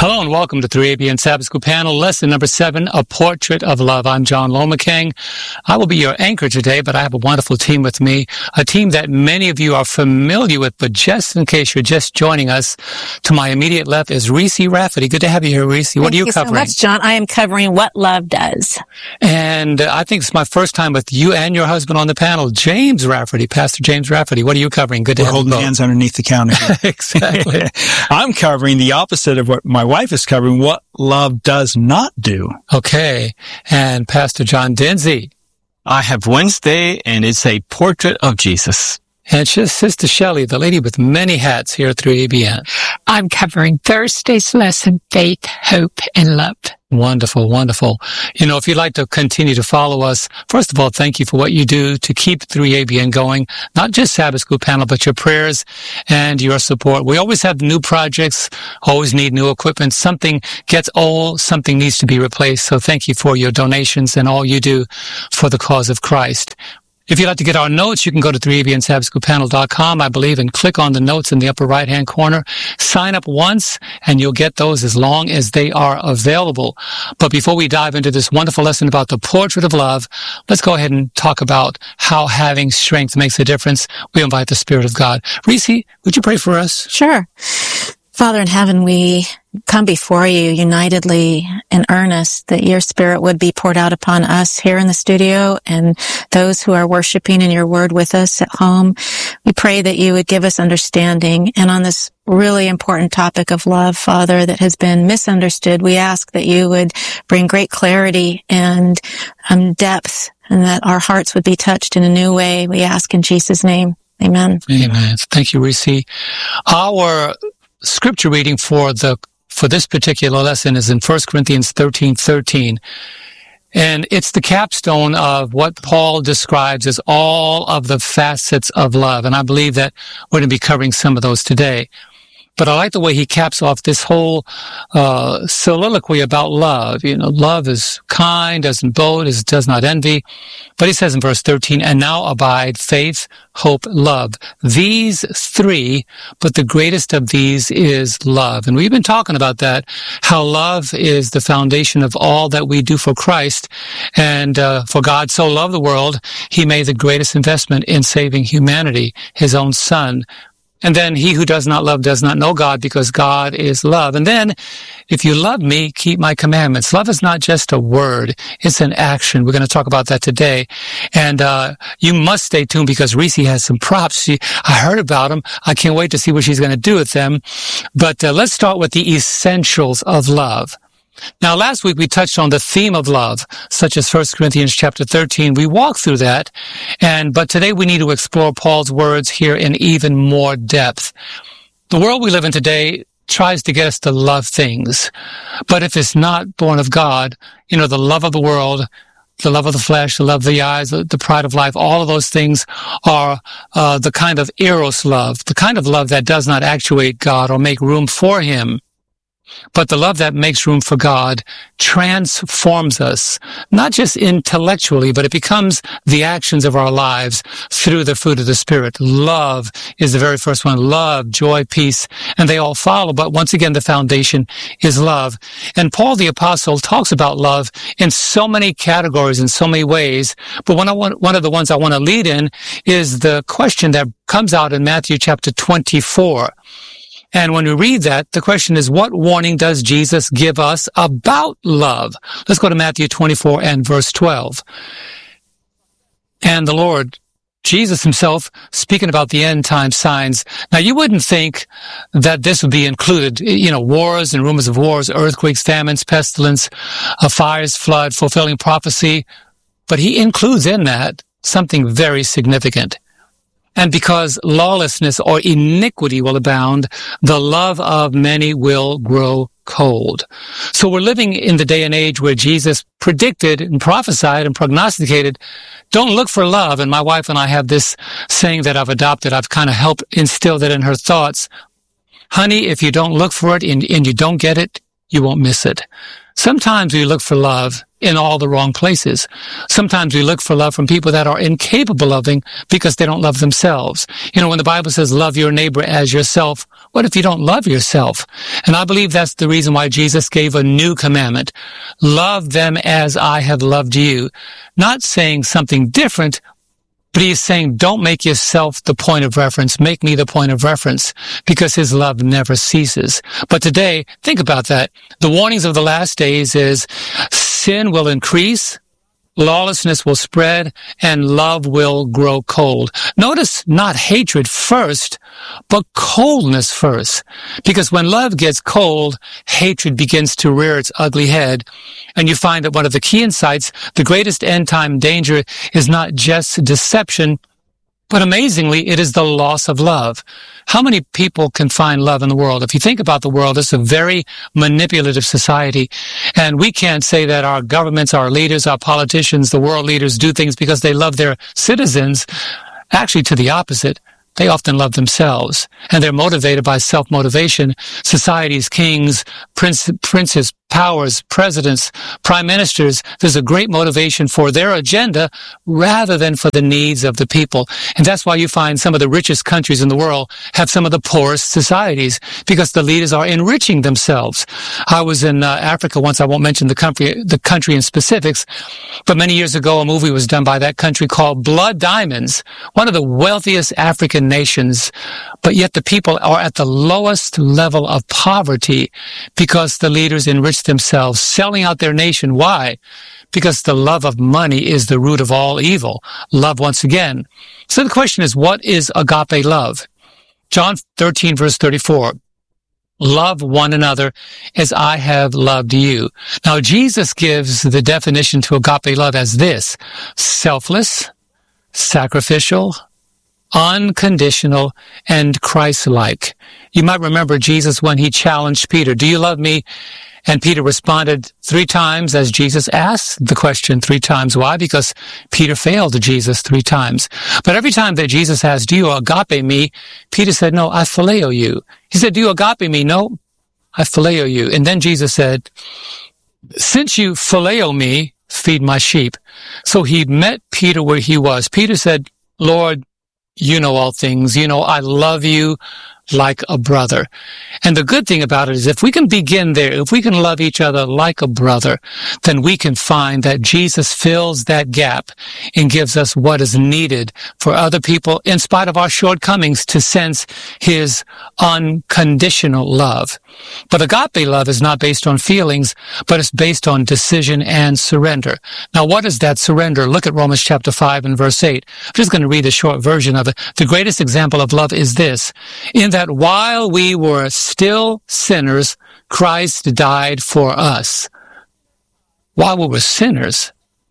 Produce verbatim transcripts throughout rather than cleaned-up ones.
Hello and welcome to three A B N Sabbath School Panel, lesson number seven, A Portrait of Love. I'm John Lomakang. I will be your anchor today, but I have a wonderful team with me, a team that many of you are familiar with, but just in case you're just joining us, to my immediate left is Reese Rafferty. Good to have you here, Reese. What Thank are you, you covering? Thank you so much, John. I am covering What Love Does. And uh, I think it's my first time with you and your husband on the panel, James Rafferty, Pastor James Rafferty. What are you covering? Good to We're have holding you both. hands underneath the counter. Exactly. I'm covering the opposite of what my wife is covering, what love does not do. Okay. And Pastor John Denzi. I have Wednesday, and it's a portrait of Jesus. And it's just Sister Shelley, the lady with many hats here at three A B N. I'm covering Thursday's lesson, Faith, Hope, and Love. Wonderful, wonderful. You know, if you'd like to continue to follow us, first of all, thank you for what you do to keep three A B N going. Not just Sabbath School Panel, but your prayers and your support. We always have new projects, always need new equipment. Something gets old, something needs to be replaced. So thank you for your donations and all you do for the cause of Christ. If you'd like to get our notes, you can go to three A B N Sabbath School Panel dot com, I believe, and click on the notes in the upper right-hand corner. Sign up once, and you'll get those as long as they are available. But before we dive into this wonderful lesson about the portrait of love, let's go ahead and talk about how having strength makes a difference. We invite the Spirit of God. Reese, would you pray for us? Sure. Father in heaven, we come before you unitedly in earnest that your Spirit would be poured out upon us here in the studio and those who are worshiping in your word with us at home. We pray that you would give us understanding. And on this really important topic of love, Father, that has been misunderstood, we ask that you would bring great clarity and um, depth, and that our hearts would be touched in a new way. We ask in Jesus' name. Amen. Amen. Thank you, Reese. Our scripture reading for the for this particular lesson is in First Corinthians thirteen thirteen. And it's the capstone of what Paul describes as all of the facets of love. And I believe that we're going to be covering some of those today. But I like the way he caps off this whole uh soliloquy about love. You know, love is kind, doesn't boast, is, does not envy. But he says in verse thirteen, and now abide faith, hope, love. These three, but the greatest of these is love. And we've been talking about that, how love is the foundation of all that we do for Christ. And uh, for God so loved the world, he made the greatest investment in saving humanity, his own son. And then he who does not love does not know God, because God is love. And then, if you love me, keep my commandments. Love is not just a word, it's an action. We're going to talk about that today. And uh you must stay tuned, because Reese has some props. She, I heard about them. I can't wait to see what she's going to do with them. But uh, let's start with the essentials of love. Now, last week we touched on the theme of love, such as First Corinthians chapter thirteen. We walked through that, and but today we need to explore Paul's words here in even more depth. The world we live in today tries to get us to love things, but if it's not born of God, you know, the love of the world, the love of the flesh, the love of the eyes, the, the pride of life, all of those things are uh, the kind of eros love, the kind of love that does not actuate God or make room for him. But the love that makes room for God transforms us, not just intellectually, but it becomes the actions of our lives through the fruit of the Spirit. Love is the very first one. Love, joy, peace, and they all follow. But once again, the foundation is love. And Paul the Apostle talks about love in so many categories, in so many ways. But one, I want, one of the ones I want to lead in is the question that comes out in Matthew chapter twenty-four. And when we read that, the question is, what warning does Jesus give us about love? Let's go to Matthew twenty-four and verse twelve. And the Lord, Jesus himself, speaking about the end time signs. Now, you wouldn't think that this would be included, you know, wars and rumors of wars, earthquakes, famines, pestilence, uh, fires, flood, fulfilling prophecy. But he includes in that something very significant. And because lawlessness or iniquity will abound, the love of many will grow cold. So we're living in the day and age where Jesus predicted and prophesied and prognosticated, don't look for love. And my wife and I have this saying that I've adopted. I've kind of helped instill that in her thoughts. Honey, if you don't look for it and, and you don't get it, you won't miss it. Sometimes we look for love in all the wrong places. Sometimes we look for love from people that are incapable of loving because they don't love themselves. You know, when the Bible says love your neighbor as yourself, what if you don't love yourself? And I believe that's the reason why Jesus gave a new commandment. Love them as I have loved you. Not saying something different, but he's saying, don't make yourself the point of reference. Make me the point of reference, because his love never ceases. But today, think about that. The warnings of the last days is sin will increase, lawlessness will spread, and love will grow cold. Notice not hatred first, but coldness first. Because when love gets cold, hatred begins to rear its ugly head. And you find that one of the key insights, the greatest end-time danger is not just deception, but amazingly, it is the loss of love. How many people can find love in the world? If you think about the world, it's a very manipulative society. And we can't say that our governments, our leaders, our politicians, the world leaders do things because they love their citizens. Actually, to the opposite. They often love themselves, and they're motivated by self-motivation. Societies, kings, prince, princes, powers, presidents, prime ministers, there's a great motivation for their agenda rather than for the needs of the people. And that's why you find some of the richest countries in the world have some of the poorest societies, because the leaders are enriching themselves. I was in uh, Africa once. I won't mention the country, the country in specifics, but many years ago, a movie was done by that country called Blood Diamonds, one of the wealthiest African nations, but yet the people are at the lowest level of poverty because the leaders enrich themselves, selling out their nation. Why? Because the love of money is the root of all evil. Love once again. So the question is, what is agape love? John thirteen, verse thirty-four. Love one another as I have loved you. Now, Jesus gives the definition to agape love as this: selfless, sacrificial, unconditional, and Christ-like. You might remember Jesus when he challenged Peter, do you love me? And Peter responded three times as Jesus asked the question three times. Why? Because Peter failed Jesus three times. But every time that Jesus asked, do you agape me? Peter said, no, I phileo you. He said, do you agape me? No, I phileo you. And then Jesus said, since you phileo me, feed my sheep. So he met Peter where he was. Peter said, Lord, you know all things. You know, I love you like a brother. And the good thing about it is if we can begin there, if we can love each other like a brother, then we can find that Jesus fills that gap and gives us what is needed for other people, in spite of our shortcomings, to sense his unconditional love. But agape love is not based on feelings, but it's based on decision and surrender. Now, what is that surrender? Look at Romans chapter five and verse eight. I'm just going to read a short version of it. The greatest example of love is this: in that while we were still sinners, Christ died for us. While we were sinners.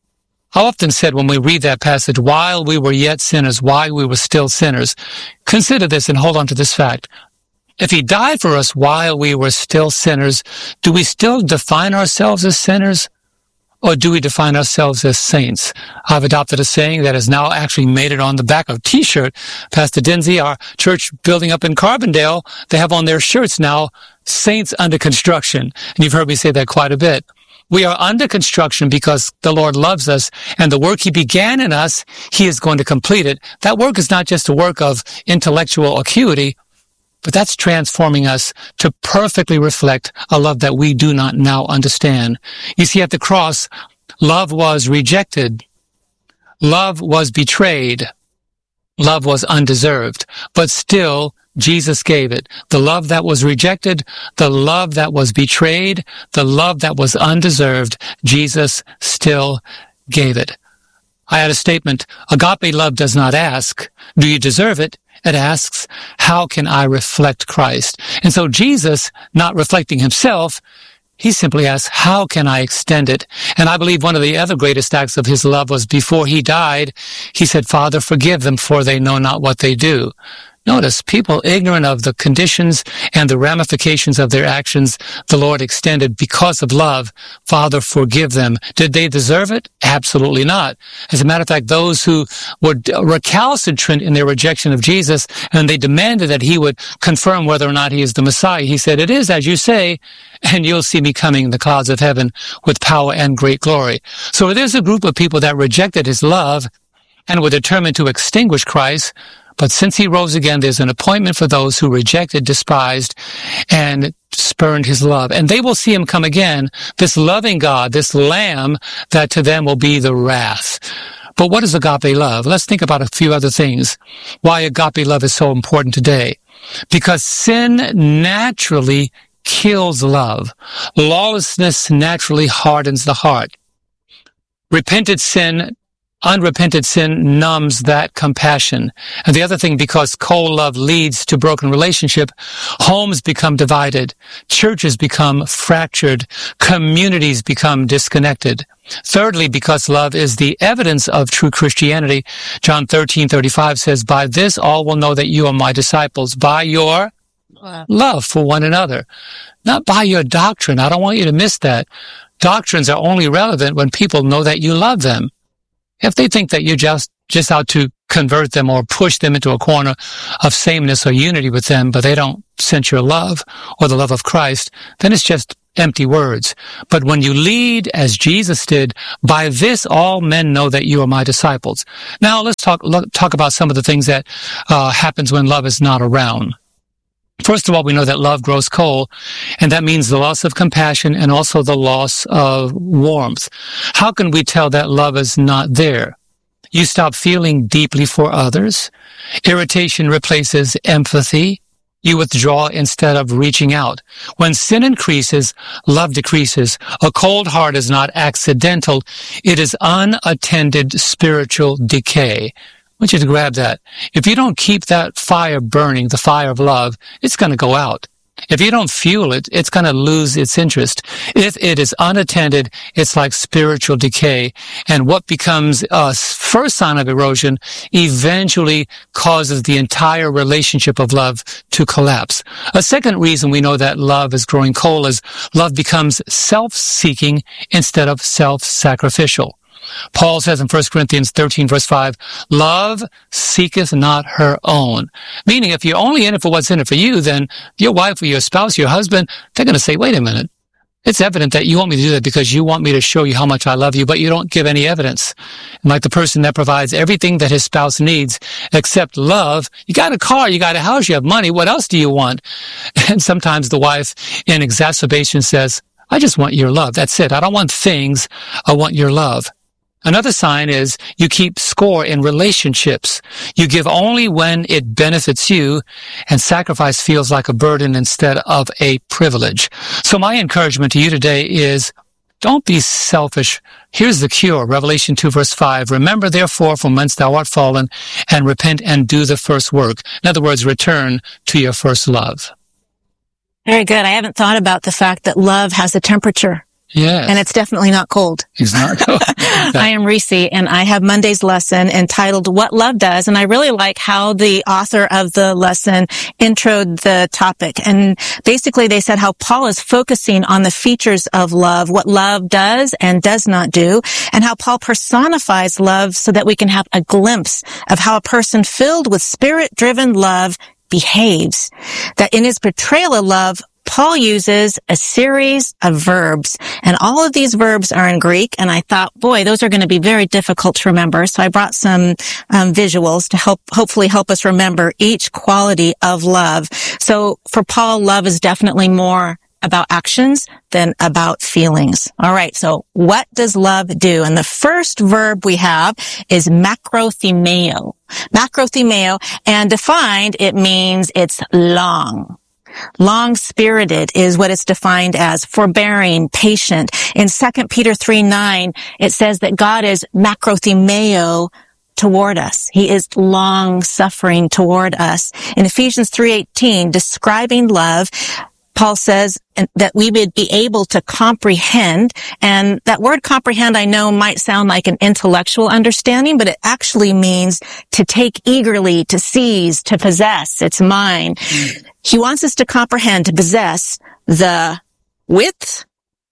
I often said when we read that passage, while we were yet sinners, while we were still sinners, consider this and hold on to this fact. If he died for us while we were still sinners, do we still define ourselves as sinners? Or do we define ourselves as saints? I've adopted a saying that has now actually made it on the back of a T-shirt. Pastor Dinsey, our church building up in Carbondale, they have on their shirts now, saints under construction. And you've heard me say that quite a bit. We are under construction because the Lord loves us, and the work he began in us, he is going to complete it. That work is not just a work of intellectual acuity, but that's transforming us to perfectly reflect a love that we do not now understand. You see, at the cross, love was rejected. Love was betrayed. Love was undeserved. But still, Jesus gave it. The love that was rejected, the love that was betrayed, the love that was undeserved, Jesus still gave it. I had a statement, agape love does not ask, do you deserve it? It asks, how can I reflect Christ? And so Jesus, not reflecting himself, he simply asks, how can I extend it? And I believe one of the other greatest acts of his love was before he died, he said, Father, forgive them, for they know not what they do. Notice, people ignorant of the conditions and the ramifications of their actions, the Lord extended because of love. Father, forgive them. Did they deserve it? Absolutely not. As a matter of fact, those who were recalcitrant in their rejection of Jesus, and they demanded that he would confirm whether or not he is the Messiah, he said, it is as you say, and you'll see me coming in the clouds of heaven with power and great glory. So there's a group of people that rejected his love and were determined to extinguish Christ. But since he rose again, there's an appointment for those who rejected, despised, and spurned his love. And they will see him come again, this loving God, this Lamb, that to them will be the wrath. But what is agape love? Let's think about a few other things. Why agape love is so important today. Because sin naturally kills love. Lawlessness naturally hardens the heart. Repented sin Unrepented sin numbs that compassion. And the other thing, because cold love leads to broken relationship, homes become divided, churches become fractured, communities become disconnected. Thirdly, because love is the evidence of true Christianity, John thirteen thirty-five says, by this all will know that you are my disciples, by your wow. love for one another. Not by your doctrine. I don't want you to miss that. Doctrines are only relevant when people know that you love them. If they think that you're just, just out to convert them or push them into a corner of sameness or unity with them, but they don't sense your love or the love of Christ, then it's just empty words. But when you lead as Jesus did, by this all men know that you are my disciples. Now let's talk, talk about some of the things that uh, happens when love is not around. First of all, we know that love grows cold, and that means the loss of compassion and also the loss of warmth. How can we tell that love is not there? You stop feeling deeply for others. Irritation replaces empathy. You withdraw instead of reaching out. When sin increases, love decreases. A cold heart is not accidental. It is unattended spiritual decay. I want you to grab that. If you don't keep that fire burning, the fire of love, it's going to go out. If you don't fuel it, it's going to lose its interest. If it is unattended, it's like spiritual decay. And what becomes a first sign of erosion eventually causes the entire relationship of love to collapse. A second reason we know that love is growing cold is love becomes self-seeking instead of self-sacrificial. Paul says in First Corinthians thirteen, verse five, love seeketh not her own. Meaning, if you're only in it for what's in it for you, then your wife or your spouse, your husband, they're going to say, wait a minute. It's evident that you want me to do that because you want me to show you how much I love you, but you don't give any evidence. And like the person that provides everything that his spouse needs except love, you got a car, you got a house, you have money, what else do you want? And sometimes the wife, in exacerbation, says, I just want your love. That's it. I don't want things. I want your love. Another sign is you keep score in relationships. You give only when it benefits you, and sacrifice feels like a burden instead of a privilege. So my encouragement to you today is, don't be selfish. Here's the cure. Revelation two, verse five. Remember, therefore, from whence thou art fallen, and repent and do the first work. In other words, return to your first love. Very good. I haven't thought about the fact that love has a temperature. Yes. And it's definitely not cold. It's not cold. I am Reese, and I have Monday's lesson entitled What Love Does. And I really like how the author of the lesson introed the topic. And basically they said how Paul is focusing on the features of love, what love does and does not do, and how Paul personifies love so that we can have a glimpse of how a person filled with spirit-driven love behaves. That in his portrayal of love, Paul uses a series of verbs, and all of these verbs are in Greek, and I thought, boy, those are going to be very difficult to remember. So I brought some um, visuals to help, hopefully help us remember each quality of love. So for Paul, love is definitely more about actions than about feelings. All right, so what does love do? And the first verb we have is macrothemeo. Macrothemeo, and defined, it means it's long. Long-spirited is what it's defined as, forbearing, patient. In Second Peter three nine, it says that God is macrothemeo toward us. He is long-suffering toward us. In Ephesians three eighteen, describing love, Paul says that we would be able to comprehend. And that word comprehend, I know, might sound like an intellectual understanding, but it actually means to take eagerly, to seize, to possess. It's mine. Mm. He wants us to comprehend, to possess the width,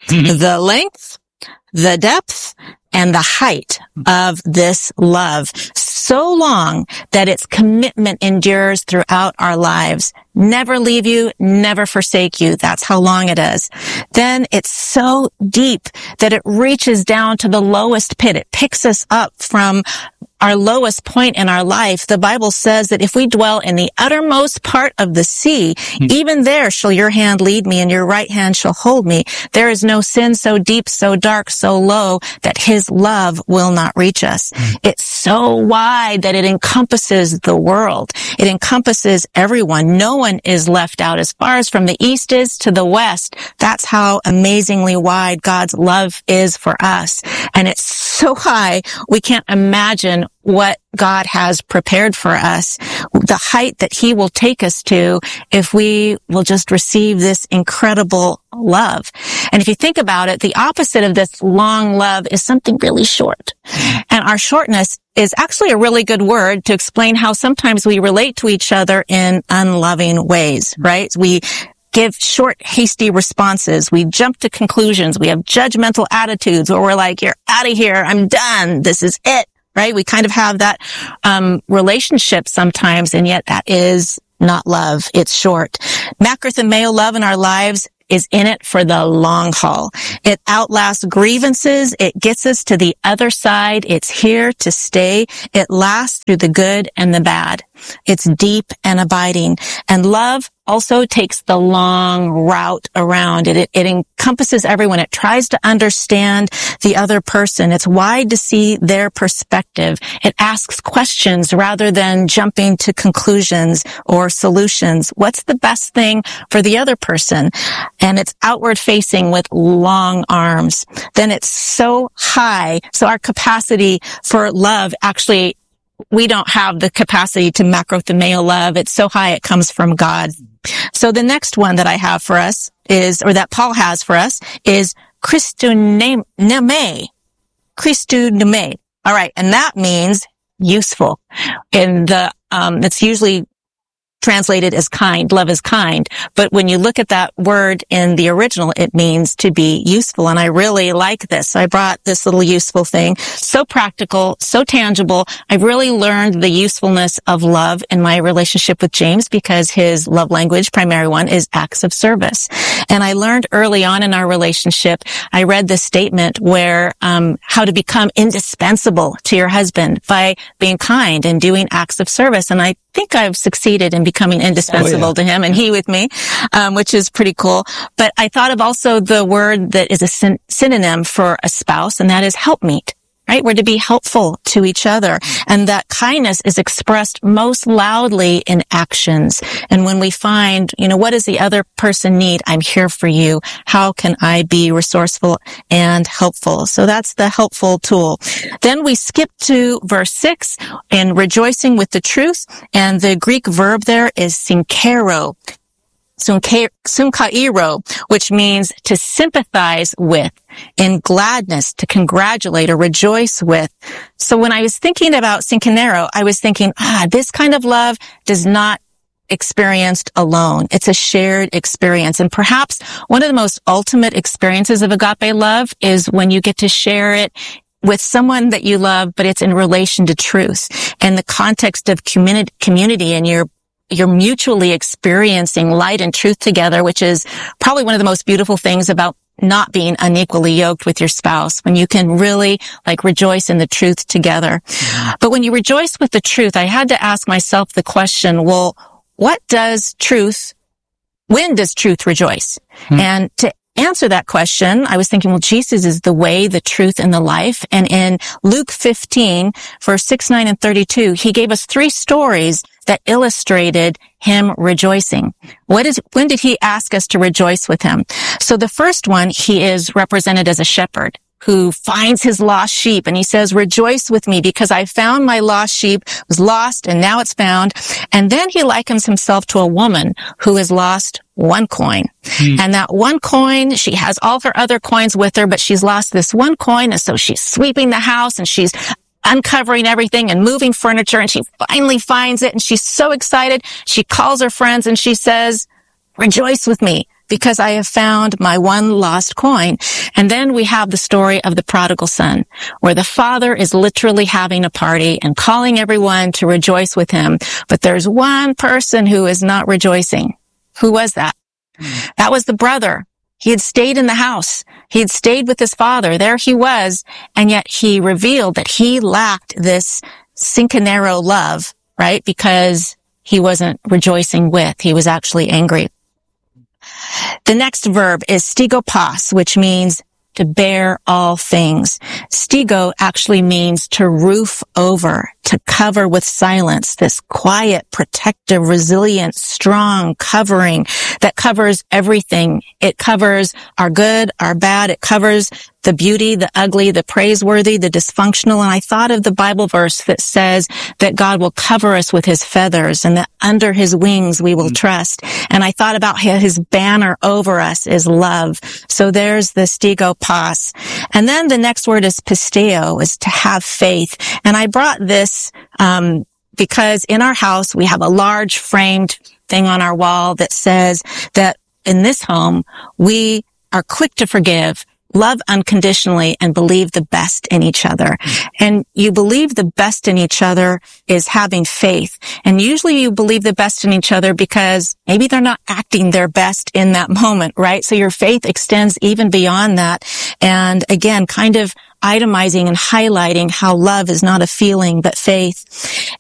the length, the depth, and the height of this love, so long that its commitment endures throughout our lives. Never leave you, never forsake you. That's how long it is. Then it's so deep that it reaches down to the lowest pit. It picks us up from our lowest point in our life. The Bible says that if we dwell in the uttermost part of the sea, mm-hmm. even there shall your hand lead me and your right hand shall hold me. There is no sin so deep, so dark, so low that his love will not reach us. Mm-hmm. It's so wide that it encompasses the world. It encompasses everyone. No one is left out. As far as from the east is to the west, that's how amazingly wide God's love is for us. And it's so high, we can't imagine what God has prepared for us, the height that he will take us to if we will just receive this incredible love. And if you think about it, the opposite of this long love is something really short. And our shortness is actually a really good word to explain how sometimes we relate to each other in unloving ways, right? We give short, hasty responses. We jump to conclusions. We have judgmental attitudes where we're like, you're out of here. I'm done. This is it. Right? We kind of have that um relationship sometimes, and yet that is not love. It's short. Macrothumeo love in our lives is in it for the long haul. It outlasts grievances. It gets us to the other side. It's here to stay. It lasts through the good and the bad. It's deep and abiding. And love also takes the long route around it. It, it encompasses everyone. It tries to understand the other person. It's wide to see their perspective. It asks questions rather than jumping to conclusions or solutions. What's the best thing for the other person? And it's outward facing with long arms. Then it's so high. So our capacity for love actually, we don't have the capacity to macrothumeo love. It's so high it comes from God. So the next one that I have for us is, or that Paul has for us, is Christuneme. Christuneme. All right. And that means useful. In the, um, it's usually translated as kind. Love is kind. But when you look at that word in the original, it means to be useful. And I really like this. So I brought this little useful thing. So practical, so tangible. I've really learned the usefulness of love in my relationship with James because his love language, primary one, is acts of service. And I learned early on in our relationship, I read this statement where, um, how to become indispensable to your husband by being kind and doing acts of service. And I think I've succeeded in becoming indispensable oh, yeah. to him and he with me, um, which is pretty cool. But I thought of also the word that is a syn- synonym for a spouse, and that is helpmeet, right? We're to be helpful to each other. And that kindness is expressed most loudly in actions. And when we find, you know, what does the other person need? I'm here for you. How can I be resourceful and helpful? So that's the helpful tool. Then we skip to verse six in rejoicing with the truth. And the Greek verb there is synkero. Synkairo, which means to sympathize with, in gladness, to congratulate or rejoice with. So when I was thinking about synkairo, I was thinking, ah, this kind of love does not experienced alone. It's a shared experience. And perhaps one of the most ultimate experiences of agape love is when you get to share it with someone that you love, but it's in relation to truth and the context of community, community and you're You're mutually experiencing light and truth together, which is probably one of the most beautiful things about not being unequally yoked with your spouse, when you can really like rejoice in the truth together. Mm-hmm. But when you rejoice with the truth, I had to ask myself the question, well, what does truth, when does truth rejoice? Mm-hmm. And to answer that question, I was thinking, well, Jesus is the way, the truth, and the life. And in Luke fifteen, verse six, nine, and thirty-two, he gave us three stories that illustrated him rejoicing. What is, when did he ask us to rejoice with him? So the first one, he is represented as a shepherd. who finds his lost sheep, and he says, rejoice with me because I found my lost sheep. It was lost and now it's found. And then he likens himself to a woman who has lost one coin. Hmm. And that one coin, she has all her other coins with her, but she's lost this one coin. And so she's sweeping the house and she's uncovering everything and moving furniture, and she finally finds it and she's so excited. She calls her friends and she says, rejoice with me because I have found my one lost coin. And then we have the story of the prodigal son, where the father is literally having a party and calling everyone to rejoice with him. But there's one person who is not rejoicing. Who was that? Mm. That was the brother. He had stayed in the house. He had stayed with his father. There he was. And yet he revealed that he lacked this synchronero love, right? Because he wasn't rejoicing with. He was actually angry. The next verb is stigopos, which means to bear all things. Stego actually means to roof over, to cover with silence, this quiet, protective, resilient, strong covering that covers everything. It covers our good, our bad. It covers the beauty, the ugly, the praiseworthy, the dysfunctional. And I thought of the Bible verse that says that God will cover us with his feathers and that under his wings we will mm-hmm. trust. And I thought about how his banner over us is love. So there's the stigopos. And then the next word is pisteo, is to have faith. And I brought this um because in our house we have a large framed thing on our wall that says that in this home we are quick to forgive, love unconditionally, and believe the best in each other. And you believe the best in each other is having faith. And usually you believe the best in each other because maybe they're not acting their best in that moment, right? So your faith extends even beyond that. And again, kind of itemizing and highlighting how love is not a feeling, but faith.